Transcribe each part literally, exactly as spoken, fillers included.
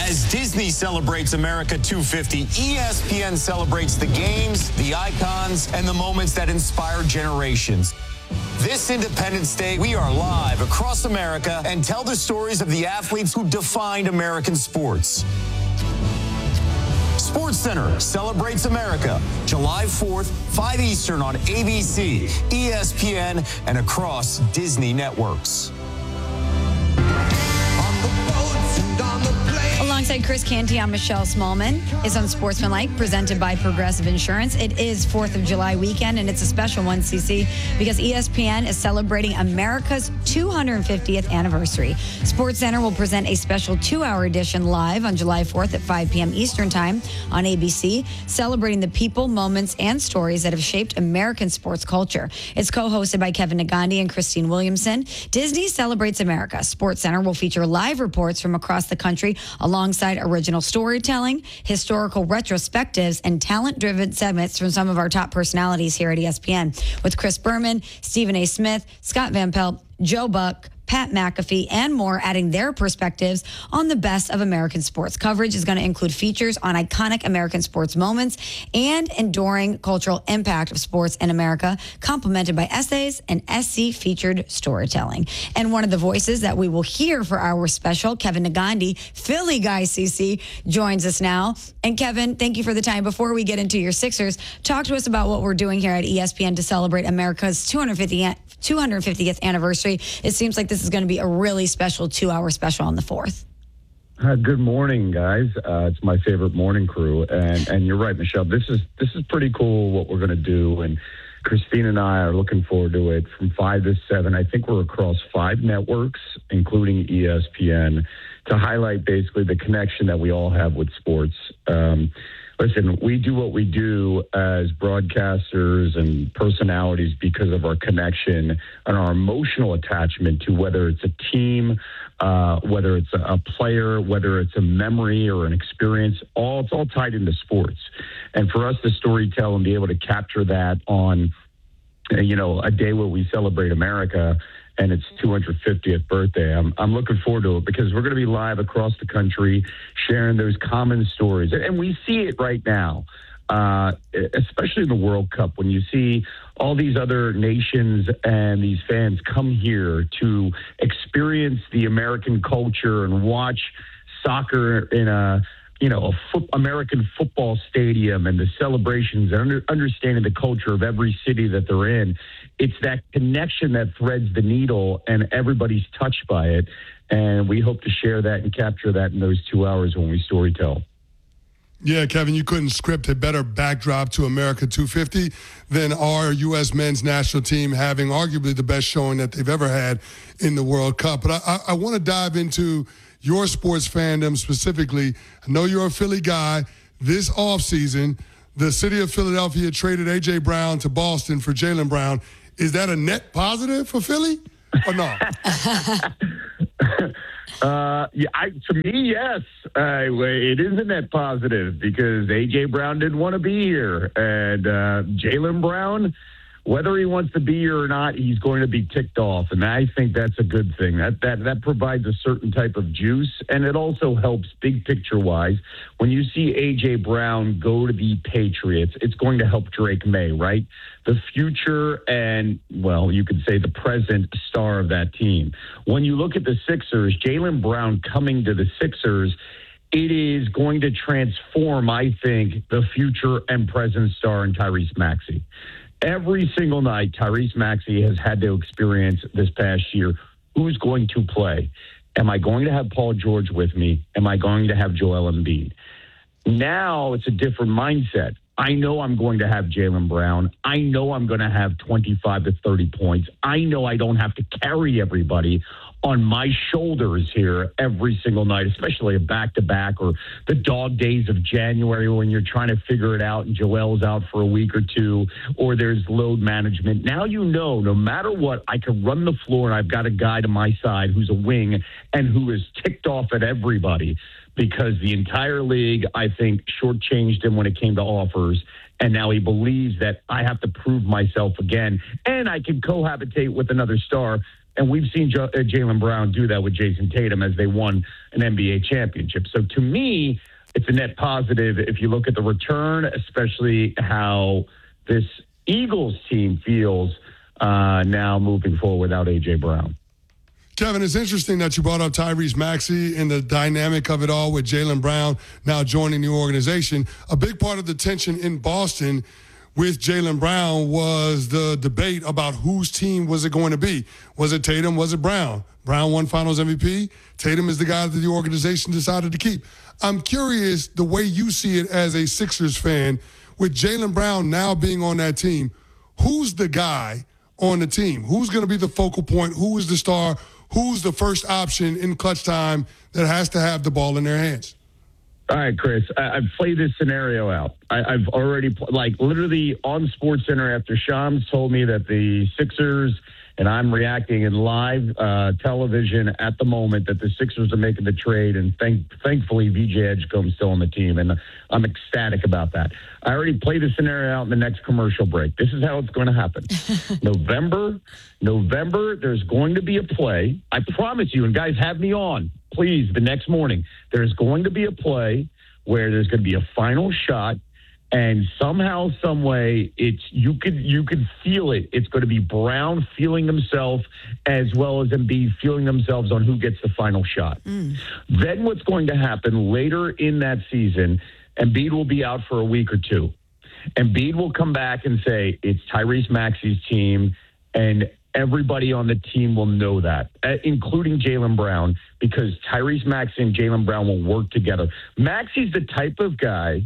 As Disney celebrates America two fifty, E S P N celebrates the games, the icons, and the moments that inspire generations. This Independence Day, we are live across America and tell the stories of the athletes who defined American sports. SportsCenter celebrates America, July fourth, five Eastern on A B C, E S P N, and across Disney networks. Alongside Chris Canty, I'm Michelle Smallman. It's on Sportsmanlike, presented by Progressive Insurance. It is fourth of July weekend, and it's a special one, C C, because E S P N is celebrating America's two hundred fiftieth anniversary. SportsCenter will present a special two-hour edition live on July fourth at five p.m. Eastern Time on A B C, celebrating the people, moments, and stories that have shaped American sports culture. It's co-hosted by Kevin Negandhi and Christine Williamson. Disney celebrates America. SportsCenter will feature live reports from across the country, alongside original storytelling, historical retrospectives, and talent-driven segments from some of our top personalities here at E S P N, with Chris Berman, Stephen A. Smith, Scott Van Pelt, Joe Buck, Pat McAfee, and more adding their perspectives on the best of American sports. Coverage is going to include features on iconic American sports moments and enduring cultural impact of sports in America, complemented by essays and S C featured storytelling. And one of the voices that we will hear for our special, Kevin Negandhi, Philly guy C C, joins us now. And Kevin, thank you for the time. Before we get into your Sixers, talk to us about what we're doing here at E S P N to celebrate America's two hundred fiftieth anniversary. It seems like this is going to be a really special two-hour special on the fourth. Uh, good morning, guys. Uh, it's my favorite morning crew, and and you're right, Michelle. This is this is pretty cool what we're going to do, and Christine and I are looking forward to it. From five to seven, I think we're across five networks, including E S P N, to highlight basically the connection that we all have with sports. Um, Listen, we do what we do as broadcasters and personalities because of our connection and our emotional attachment to whether it's a team, uh, whether it's a player, whether it's a memory or an experience. All it's all tied into sports. And for us to storytell and be able to capture that on, you know, a day where we celebrate America and its two hundred fiftieth birthday. I'm I'm looking forward to it because we're going to be live across the country sharing those common stories. And we see it right now, uh, especially in the World Cup, when you see all these other nations and these fans come here to experience the American culture and watch soccer in a you know, a foot, American football stadium and the celebrations and under, understanding the culture of every city that they're in. It's that connection that threads the needle, and everybody's touched by it. And we hope to share that and capture that in those two hours when we storytell. Yeah, Kevin, you couldn't script a better backdrop to America two fifty than our U S men's national team having arguably the best showing that they've ever had in the World Cup. But I, I, I want to dive into your sports fandom specifically. I know you're a Philly guy. This offseason, the city of Philadelphia traded A J. Brown to Boston for Jaylen Brown. Is that a net positive for Philly or no? uh, yeah, I, to me, yes. Uh, it is a net positive because A J. Brown didn't want to be here. And uh, Jaylen Brown, whether he wants to be here or not, he's going to be ticked off, and I think that's a good thing. That that that provides a certain type of juice, and it also helps big picture-wise. When you see A J. Brown go to the Patriots, it's going to help Drake May, right? The future and, well, you could say the present star of that team. When you look at the Sixers, Jaylen Brown coming to the Sixers, it is going to transform, I think, the future and present star in Tyrese Maxey. Every single night, Tyrese Maxey has had to experience this past year, who's going to play? Am I going to have Paul George with me? Am I going to have Joel Embiid? Now it's a different mindset. I know I'm going to have Jaylen Brown. I know I'm going to have twenty-five to thirty points. I know I don't have to carry everybody on my shoulders here every single night, especially a back-to-back or the dog days of January when you're trying to figure it out and Joel's out for a week or two, or there's load management. Now you know, no matter what, I can run the floor and I've got a guy to my side who's a wing and who is ticked off at everybody because the entire league, I think, shortchanged him when it came to offers. And now he believes that I have to prove myself again. And I can cohabitate with another star And we've seen J- uh, Jaylen Brown do that with Jason Tatum as they won an N B A championship. So to me, it's a net positive if you look at the return, especially how this Eagles team feels uh, now moving forward without A J. Brown. Kevin, it's interesting that you brought up Tyrese Maxey and the dynamic of it all with Jaylen Brown now joining the organization. A big part of the tension in Boston with Jaylen Brown was the debate about whose team was it going to be. Was it Tatum? Was it Brown? Brown won Finals M V P. Tatum is the guy that the organization decided to keep. I'm curious the way you see it as a Sixers fan with Jaylen Brown now being on that team. Who's the guy on the team? Who's going to be the focal point? Who is the star? Who's the first option in clutch time that has to have the ball in their hands? All right, Chris, I, I've played this scenario out. I, I've already, pl- like, literally on SportsCenter after Shams told me that the Sixers, and I'm reacting in live uh, television at the moment, that the Sixers are making the trade, and thank, thankfully V J Edgecombe's still on the team, and I'm ecstatic about that. I already played the scenario out in the next commercial break. This is how it's going to happen. November, November, there's going to be a play. I promise you, and guys, have me on, please, the next morning. There's going to be a play where there's going to be a final shot, and somehow, some way, it's you could you could feel it. It's going to be Brown feeling himself as well as Embiid feeling themselves on who gets the final shot. Mm. Then what's going to happen later in that season, Embiid will be out for a week or two. Embiid will come back and say, it's Tyrese Maxey's team, and everybody on the team will know that, including Jaylen Brown, because Tyrese Maxey and Jaylen Brown will work together. Maxey's the type of guy,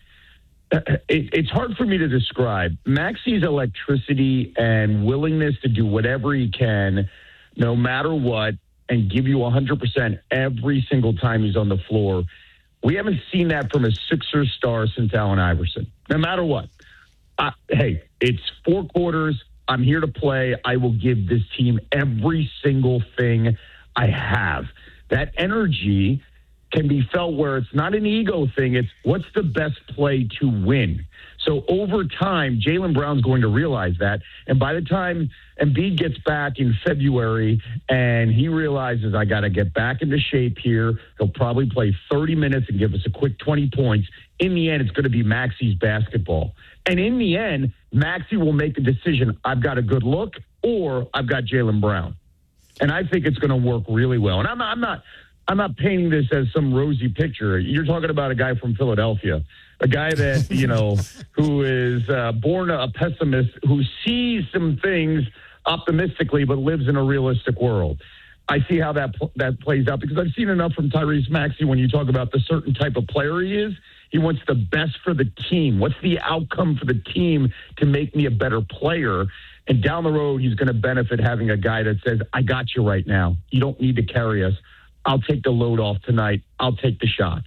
it, it's hard for me to describe. Maxey's electricity and willingness to do whatever he can, no matter what, and give you one hundred percent every single time he's on the floor. We haven't seen that from a Sixers star since Allen Iverson, no matter what. Uh, hey, it's four quarters. I'm here to play. I will give this team every single thing I have. That energy can be felt where it's not an ego thing. It's what's the best play to win. So over time, Jaylen Brown's going to realize that. And by the time Embiid gets back in February and he realizes I got to get back into shape here, he'll probably play thirty minutes and give us a quick twenty points. In the end, it's going to be Maxey's basketball. And in the end, Maxey will make a decision. I've got a good look or I've got Jaylen Brown. And I think it's going to work really well. And I'm not, I'm not, I'm not painting this as some rosy picture. You're talking about a guy from Philadelphia, a guy that, you know, who is uh, born a pessimist, who sees some things optimistically but lives in a realistic world. I see how that that plays out because I've seen enough from Tyrese Maxey when you talk about the certain type of player he is. He wants the best for the team. What's the outcome for the team to make me a better player? And down the road, he's going to benefit having a guy that says, I got you right now. You don't need to carry us. I'll take the load off tonight. I'll take the shots.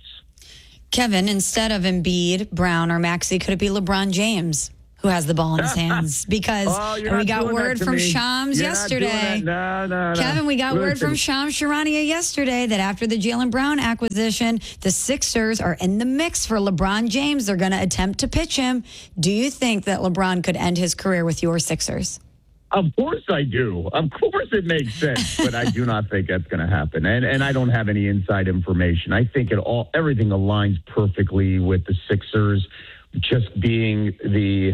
Kevin, instead of Embiid, Brown, or Maxey, could it be LeBron James who has the ball in his hands? Because oh, we got word from me. Shams you're yesterday. No, no, no. Kevin, we got Listen. word from Shams Charania yesterday that after the Jaylen Brown acquisition, the Sixers are in the mix for LeBron James. They're going to attempt to pitch him. Do you think that LeBron could end his career with your Sixers? Of course I do. Of course it makes sense, but I do not think that's going to happen. And and I don't have any inside information. I think it all everything aligns perfectly with the Sixers just being the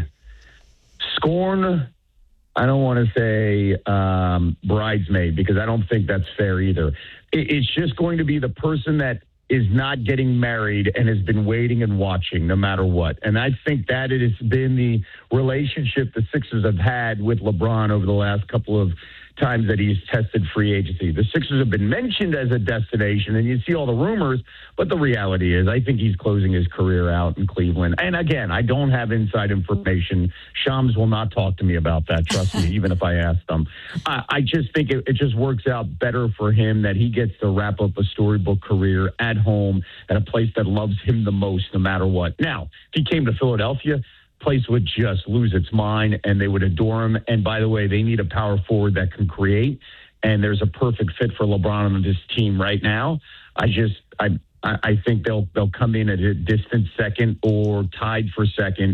scorn, I don't want to say um, bridesmaid, because I don't think that's fair either. It, it's just going to be the person that is not getting married and has been waiting and watching no matter what. And I think that it has been the relationship the Sixers have had with LeBron over the last couple of times that he's tested free agency. The Sixers have been mentioned as a destination, and you see all the rumors, but the reality is I think he's closing his career out in Cleveland. And again, I don't have inside information. Shams will not talk to me about that, trust me, even if I ask them. I, I just think it, it just works out better for him that he gets to wrap up a storybook career at home at a place that loves him the most no matter what. Now, if he came to Philadelphia, place would just lose its mind and they would adore him. And by the way, they need a power forward that can create. And there's a perfect fit for LeBron on this team right now. I just, I, I think they'll they'll come in at a distant second or tied for second.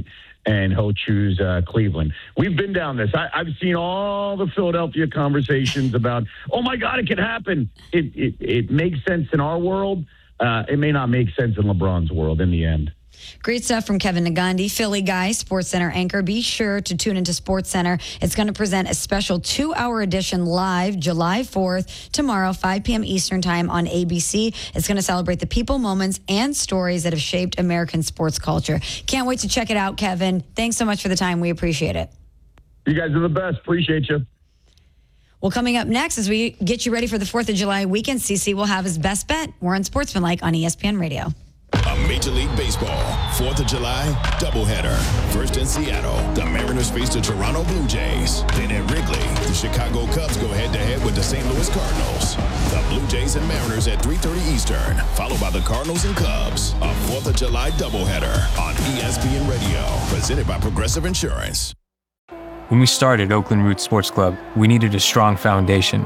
and he'll choose uh, Cleveland. We've been down this. I, I've seen all the Philadelphia conversations about, oh, my God, it could happen. It, it, it makes sense in our world. Uh, it may not make sense in LeBron's world in the end. Great stuff from Kevin Nagandi, Philly guy, SportsCenter anchor. Be sure to tune into SportsCenter. It's going to present a special two-hour edition live July fourth, tomorrow, five p.m. Eastern time on A B C. It's going to celebrate the people, moments, and stories that have shaped American sports culture. Can't wait to check it out, Kevin. Thanks so much for the time. We appreciate it. You guys are the best. Appreciate you. Well, coming up next, as we get you ready for the fourth of July weekend, C C will have his best bet. We're on Sportsmanlike on E S P N Radio. A Major League Baseball, fourth of July doubleheader. First in Seattle, the Mariners face the Toronto Blue Jays. Then at Wrigley, the Chicago Cubs go head-to-head with the Saint Louis Cardinals. The Blue Jays and Mariners at three thirty Eastern, followed by the Cardinals and Cubs. A fourth of July doubleheader on E S P N Radio, presented by Progressive Insurance. When we started Oakland Roots Sports Club, we needed a strong foundation.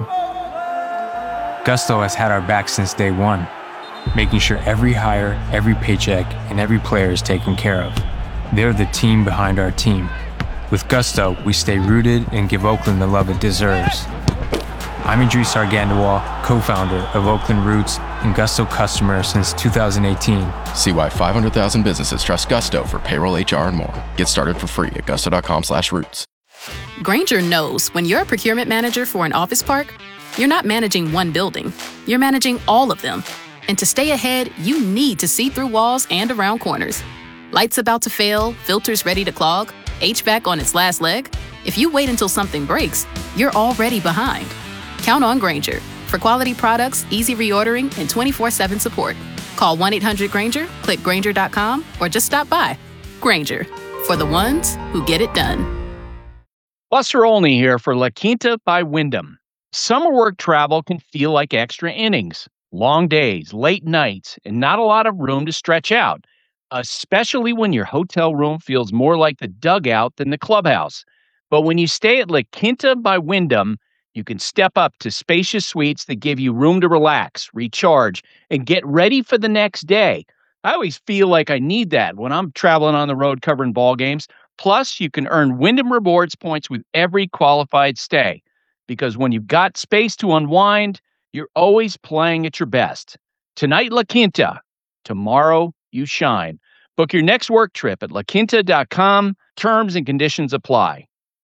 Gusto has had our back since day one, making sure every hire, every paycheck, and every player is taken care of. They're the team behind our team. With Gusto, we stay rooted and give Oakland the love it deserves. I'm Idris Argandawal, co-founder of Oakland Roots and Gusto customer since two thousand eighteen. See why five hundred thousand businesses trust Gusto for payroll, H R, and more. Get started for free at gusto.com slash roots. Grainger knows when you're a procurement manager for an office park, you're not managing one building, you're managing all of them. And to stay ahead, you need to see through walls and around corners. Lights about to fail, filters ready to clog, H V A C on its last leg. If you wait until something breaks, you're already behind. Count on Grainger for quality products, easy reordering, and twenty-four seven support. Call one eight hundred Grainger, click Grainger dot com, or just stop by. Grainger, for the ones who get it done. Buster Olney here for La Quinta by Wyndham. Summer work travel can feel like extra innings. Long days, late nights, and not a lot of room to stretch out, especially when your hotel room feels more like the dugout than the clubhouse. But when you stay at La Quinta by Wyndham, you can step up to spacious suites that give you room to relax, recharge, and get ready for the next day. I always feel like I need that when I'm traveling on the road covering ball games. Plus, you can earn Wyndham Rewards points with every qualified stay. Because when you've got space to unwind, you're always playing at your best. Tonight, La Quinta. Tomorrow, you shine. Book your next work trip at la quinta dot com. Terms and conditions apply.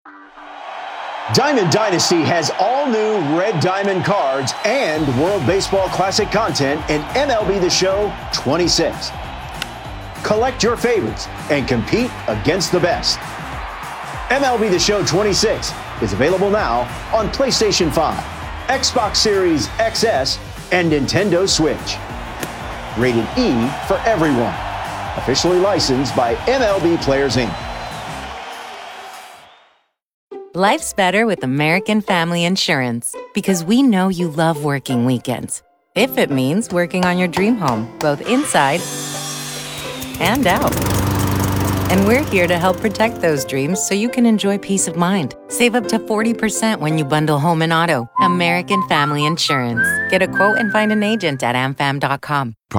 Diamond Dynasty has all new Red Diamond cards and World Baseball Classic content in M L B The Show twenty-six. Collect your favorites and compete against the best. M L B The Show twenty-six is available now on PlayStation five, Xbox Series X S, and Nintendo Switch. Rated E for everyone. Officially licensed by M L B Players, Incorporated. Life's better with American Family Insurance because we know you love working weekends. If it means working on your dream home, both inside and out. And we're here to help protect those dreams so you can enjoy peace of mind. Save up to forty percent when you bundle home and auto. American Family Insurance. Get a quote and find an agent at am fam dot com.